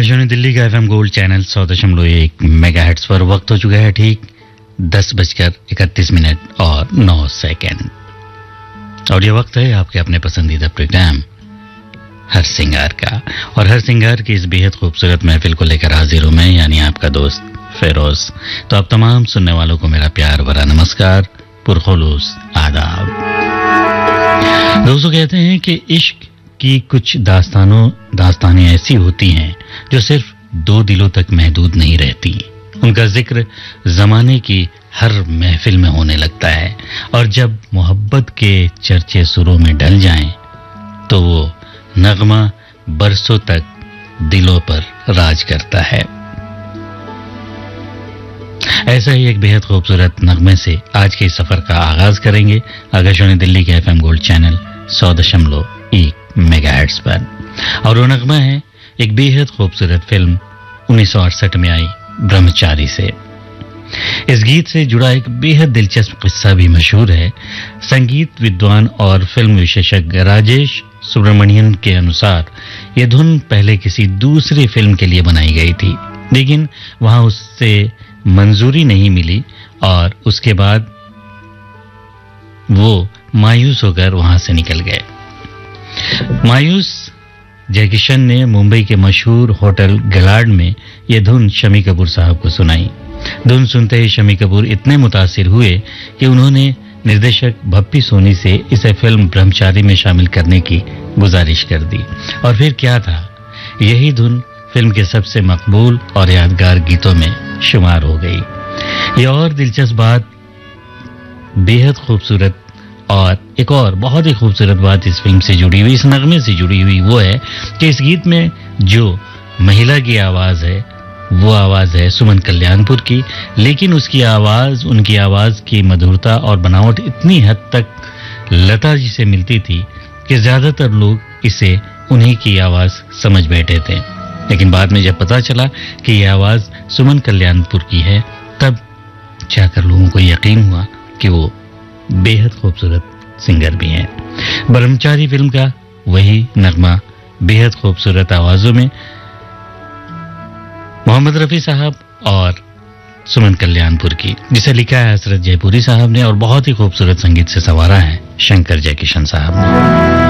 आकाशवाणी दिल्ली का FM gold channel 100.1 megahertz पर वक्त हो चुका है ठीक 10:31 और 9 सेकंड। और ये वक्त है आपके अपने पसंदीदा प्रोग्राम हर सिंगार का। और हर सिंगार की इस बेहद खूबसूरत महफिल को लेकर हाजिर हूं मैं, यानी आपका दोस्त फेरोज। तो आप तमाम सुनने वालों को मेरा प्यार भरा नमस्कार, पुरखुलूस आदाब। दोस्तों, कहते हैं कि इश्क की कुछ दास्तानें ऐसी होती हैं जो सिर्फ दो दिलों तक महदूद नहीं रहती। उनका जिक्र जमाने की हर महफिल में होने लगता है और जब मोहब्बत के चर्चे सुरों में ढल जाएं तो वो नगमा बरसों तक दिलों पर राज करता है। ऐसा ही एक बेहद खूबसूरत नगमे से आज के सफर का आगाज करेंगे आकाशवाणी दिल्ली के एफएम गोल्ड चैनल 100.1 मेगाहर्ट्ज पर। और वो नगमा है एक बेहद खूबसूरत फिल्म 1968 में आई ब्रह्मचारी से। इस गीत से जुड़ा एक बेहद दिलचस्प किस्सा भी मशहूर है। संगीत विद्वान और फिल्म विशेषज्ञ राजेश सुब्रमण्यन के अनुसार यह धुन पहले किसी दूसरी फिल्म के लिए बनाई गई थी, लेकिन वहां उससे मंजूरी नहीं मिली और उसके बाद वो मायूस होकर वहां से निकल गए। मायूस जय किशन ने मुंबई के मशहूर होटल गलाड में यह धुन शम्मी कपूर साहब को सुनाई। धुन सुनते ही शम्मी कपूर इतने मुतासिर हुए कि उन्होंने निर्देशक भप्पी सोनी से इसे फिल्म ब्रह्मचारी में शामिल करने की गुजारिश कर दी। और फिर क्या था, यही धुन फिल्म के सबसे मकबूल और यादगार गीतों में शुमार हो गई। ये और दिलचस्प बात, बेहद खूबसूरत और एक और बहुत ही खूबसूरत बात इस फिल्म से जुड़ी हुई, इस नगमे से जुड़ी हुई, वो है कि इस गीत में जो महिला की आवाज है वो आवाज है सुमन कल्याणपुर की, लेकिन उसकी आवाज, उनकी आवाज की मधुरता और बनावट इतनी हद तक लता जी से मिलती थी कि ज्यादातर लोग इसे उन्हीं की आवाज समझ बैठे थे। लेकिन बाद में जब पता चला कि यह आवाज सुमन कल्याणपुर की है, तब जाकर लोगों को यकीन हुआ कि वो बेहद खूबसूरत सिंगर भी हैं। ब्रह्मचारी फिल्म का वही नगमा बेहद खूबसूरत आवाजों में मोहम्मद रफी साहब और सुमन कल्याणपुर की, जिसे लिखा है हसरत जयपुरी साहब ने और बहुत ही खूबसूरत संगीत से संवारा है शंकर जयकिशन साहब ने।